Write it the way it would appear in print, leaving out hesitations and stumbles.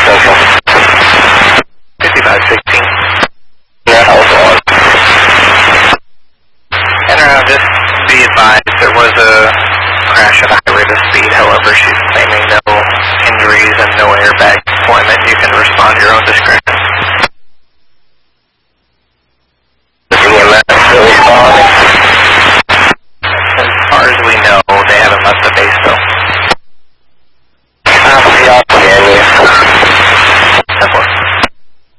5516. Yeah, hold on. And just be advised, there was a crash at a high rate of speed. However, she's claiming no injuries and no airbag